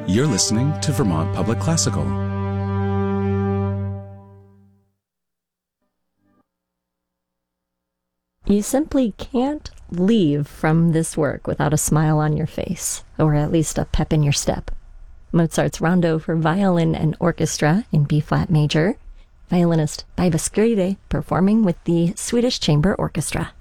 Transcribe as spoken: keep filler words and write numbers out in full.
You're listening to Vermont Public Classical. You simply can't leave from this work without a smile on your face, or at least a pep in your step. Mozart's Rondo for Violin and Orchestra in B-flat major, violinist Baiva Skride performing with the Swedish Chamber Orchestra.